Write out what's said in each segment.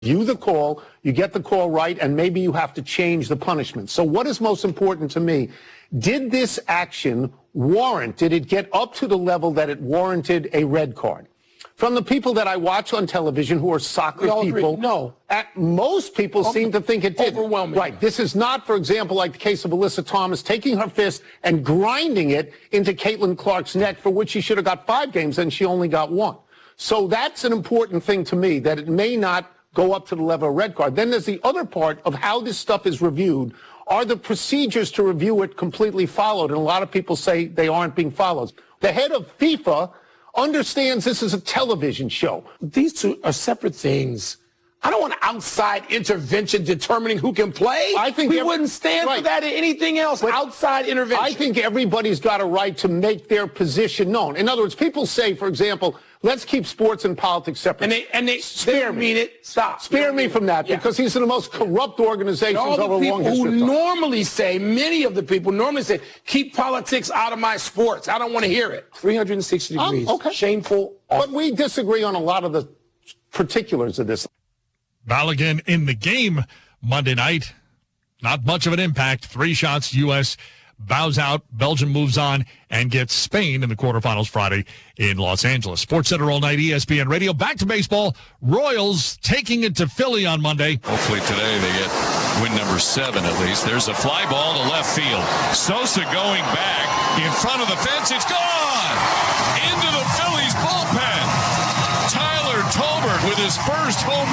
review the call, you get the call right, and maybe you have to change the punishment. So what is most important to me? Did this action did it get up to the level that it warranted a red card? From the people that I watch on television who are soccer people, no. Most people seem to think it did. Overwhelming. Right. This is not, for example, like the case of Alyssa Thomas taking her fist and grinding it into Caitlin Clark's neck, for which she should have got 5 games and she only got 1. So that's an important thing to me, that it may not go up to the level of red card. Then there's the other part of how this stuff is reviewed. Are the procedures to review it completely followed? And a lot of people say they aren't being followed. The head of FIFA understands this is a television show. These two are separate things. I don't want outside intervention determining who can play. I think we wouldn't stand for that in anything else. But outside intervention. I think everybody's got a right to make their position known. In other words, people say, for example, let's keep sports and politics separate. And they spare mean it. Stop. Spare me from that, because these are the most corrupt organizations over a long history of time. Many of the people normally say, keep politics out of my sports. I don't want to hear it. 360 degrees. Okay. Shameful. But we disagree on a lot of the particulars of this. Balogun in the game Monday night. Not much of an impact. 3 shots. U.S. bows out. Belgium moves on and gets Spain in the quarterfinals Friday in Los Angeles. SportsCenter all night, ESPN Radio. Back to baseball. Royals taking it to Philly on Monday. Hopefully today they get win number 7 at least. There's a fly ball to left field. Sosa going back in front of the fence. It's gone! Into the Phillies bullpen. Tyler Tolbert with his first home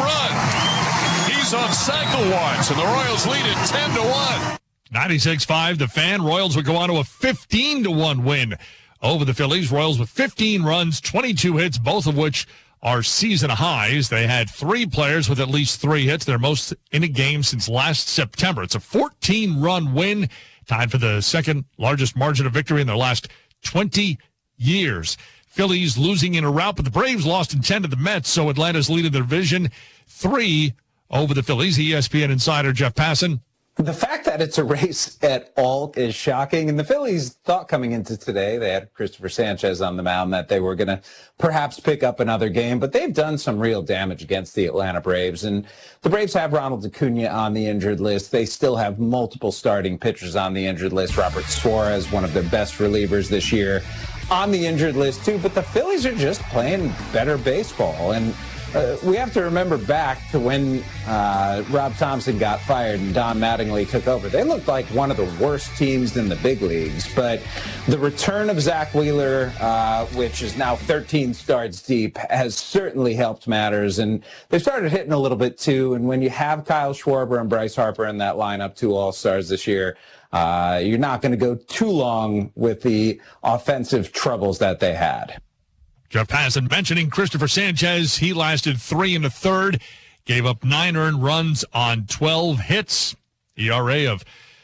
run. He's on cycle watch, and the Royals lead it 10-1. 96.5, the Fan. Royals would go on to a 15-1 win over the Phillies. Royals with 15 runs, 22 hits, both of which are season highs. They had 3 players with at least 3 hits, their most in a game since last September. It's a 14-run win, tied for the second largest margin of victory in their last 20 years. Phillies losing in a rout, but the Braves lost in 10 to the Mets, so Atlanta's leading the division 3 over the Phillies. ESPN insider Jeff Passan. The fact that it's a race at all is shocking, and the Phillies thought coming into today, they had Christopher Sanchez on the mound, that they were going to perhaps pick up another game, but they've done some real damage against the Atlanta Braves, and the Braves have Ronald Acuna on the injured list. They still have multiple starting pitchers on the injured list. Robert Suarez, one of their best relievers this year, on the injured list too, but the Phillies are just playing better baseball, and we have to remember back to when Rob Thompson got fired and Don Mattingly took over. They looked like one of the worst teams in the big leagues. But the return of Zach Wheeler, which is now 13 starts deep, has certainly helped matters. And they started hitting a little bit too. And when you have Kyle Schwarber and Bryce Harper in that lineup, 2 All-Stars this year, you're not going to go too long with the offensive troubles that they had. Jeff Passan mentioning Christopher Sanchez. He lasted 3 1/3, gave up 9 earned runs on 12 hits, ERA of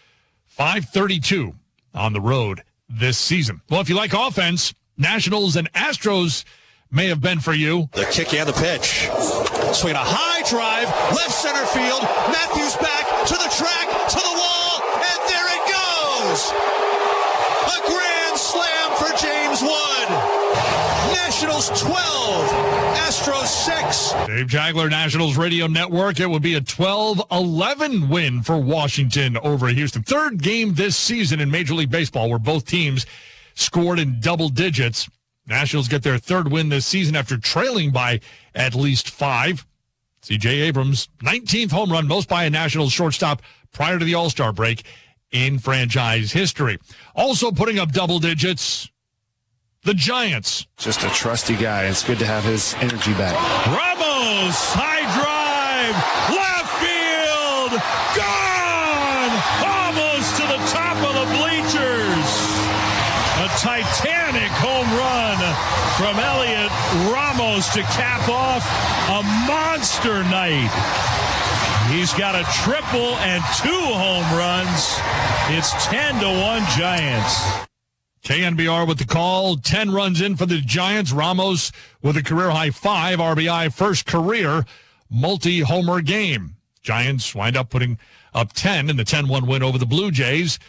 5.32 on the road this season. Well, if you like offense, Nationals and Astros may have been for you. The kick and the pitch. Swing a high drive, left center field. Matthews back to the track, to the wall, and there it goes. A grand slam for James Wood. Nationals 12, Astros 6. Dave Jagler, Nationals Radio Network. It would be a 12-11 win for Washington over Houston. 3rd game this season in Major League Baseball where both teams scored in double digits. Nationals get their 3rd win this season after trailing by at least 5. C.J. Abrams, 19th home run, most by a Nationals shortstop prior to the All-Star break in franchise history. Also putting up double digits, the Giants. Just a trusty guy. It's good to have his energy back. Ramos, high drive, left field, gone! Almost to the top of the bleachers. A titanic home run from Elliot Ramos to cap off a monster night. He's got a triple and 2 home runs. It's 10-1 Giants. KNBR with the call. 10 runs in for the Giants. Ramos with a career-high 5 RBI, first career multi-homer game. Giants wind up putting up 10 in the 10-1 win over the Blue Jays.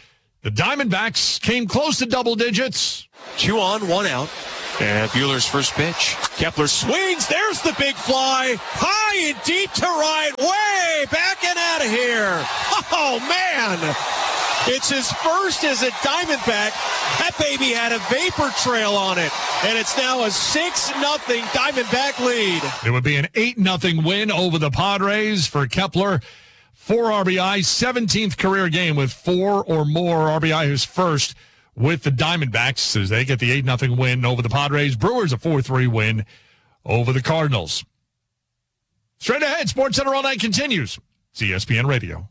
The Diamondbacks came close to double digits. 2 on, 1 out. And Buehler's first pitch. Kepler swings. There's the big fly. High and deep to right. Way back and out of here. Oh, man. It's his first as a Diamondback. That baby had a vapor trail on it. And it's now a 6-0 Diamondback lead. It would be an 8-0 win over the Padres for Kepler. 4 RBI, 17th career game with 4 or more RBI, his first with the Diamondbacks as they get the 8-0 win over the Padres. Brewers a 4-3 win over the Cardinals. Straight ahead, SportsCenter All Night continues. It's ESPN Radio.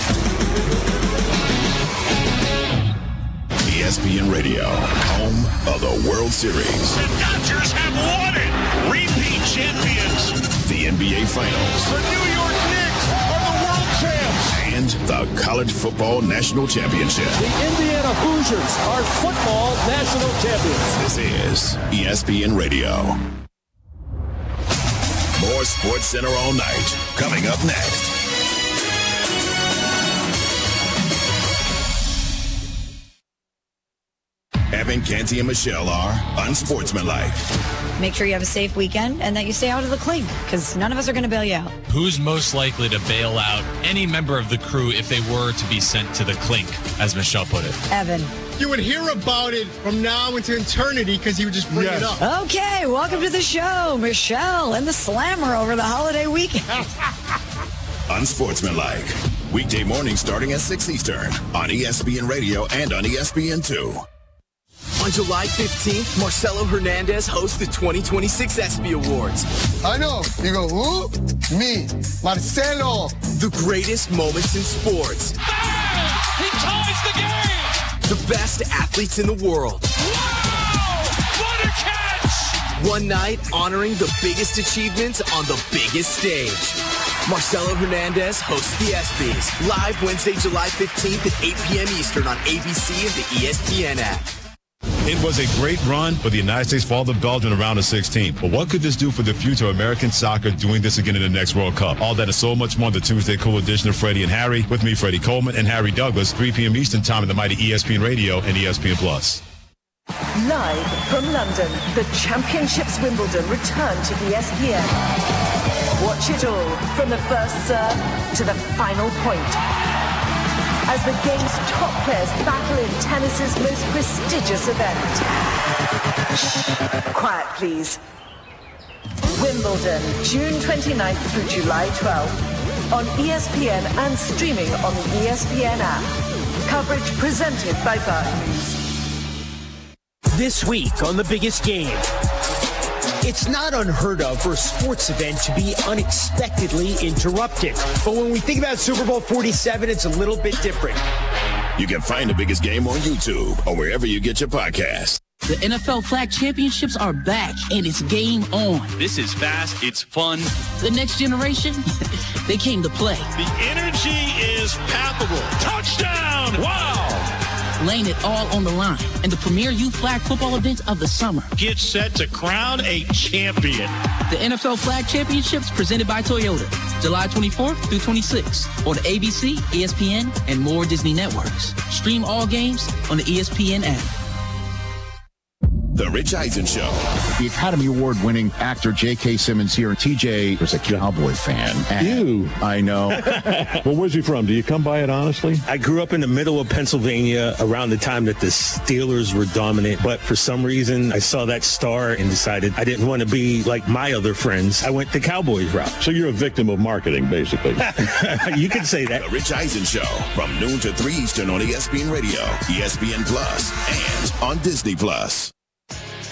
ESPN Radio, home of the World Series. The Dodgers have won it. Repeat champions. The NBA Finals. The New York Knicks are the world champs. And the College Football National Championship. The Indiana Hoosiers are football national champions. This is ESPN Radio. More SportsCenter All Night coming up next. Evan, Canty, and Michelle are unsportsmanlike. Make sure you have a safe weekend and that you stay out of the clink, because none of us are going to bail you out. Who's most likely to bail out any member of the crew if they were to be sent to the clink, as Michelle put it? Evan. You would hear about it from now into eternity because he would just bring it up. Okay, welcome to the show, Michelle and the Slammer over the holiday weekend. Unsportsmanlike. Weekday morning starting at 6 Eastern on ESPN Radio and on ESPN2. On July 15th, Marcelo Hernandez hosts the 2026 ESPY Awards. I know. You go, who? Me, Marcelo. The greatest moments in sports. He ties the game! The best athletes in the world. Wow! What a catch! One night honoring the biggest achievements on the biggest stage. Marcelo Hernandez hosts the ESPYs. Live Wednesday, July 15th at 8 p.m. Eastern on ABC and the ESPN app. It was a great run, but the United States fall to Belgium around the 16th. But what could this do for the future of American soccer doing this again in the next World Cup? All that and so much more on the Tuesday Cool edition of Freddie and Harry. With me, Freddie Coleman and Harry Douglas, 3 p.m. Eastern time in the mighty ESPN Radio and ESPN Plus. Live from London, the Championships Wimbledon return to ESPN. Watch it all from the first serve to the final point, as the game's top players battle in tennis's most prestigious event. Shh, quiet please. Wimbledon, June 29th through July 12th, on ESPN and streaming on the ESPN app. Coverage presented by Barclays. This week on The Biggest Game. It's not unheard of for a sports event to be unexpectedly interrupted. But when we think about Super Bowl 47, it's a little bit different. You can find The Biggest Game on YouTube or wherever you get your podcasts. The NFL Flag Championships are back, and it's game on. This is fast. It's fun. The next generation, they came to play. The energy is palpable. Touchdown! Wow! Laying it all on the line and the premier youth flag football event of the summer. Get set to crown a champion. The NFL Flag Championships presented by Toyota, July 24th through 26th on ABC, ESPN, and more Disney networks. Stream all games on the ESPN app. The Rich Eisen Show. The Academy Award-winning actor J.K. Simmons here. TJ was a Cowboy fan. You? I know. Well, where's he from? Do you come by it honestly? I grew up in the middle of Pennsylvania around the time that the Steelers were dominant, but for some reason I saw that star and decided I didn't want to be like my other friends. I went the Cowboys route. So you're a victim of marketing, basically. You can say that. The Rich Eisen Show from noon to 3 Eastern on ESPN Radio, ESPN Plus, and on Disney Plus.